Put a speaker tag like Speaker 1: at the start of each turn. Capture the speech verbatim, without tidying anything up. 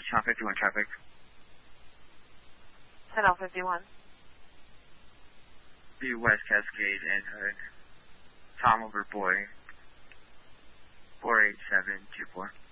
Speaker 1: Channel fifty-one traffic.
Speaker 2: Channel fifty-one.
Speaker 1: The West Cascade and Hood. Tom over boy. four eight seven two four.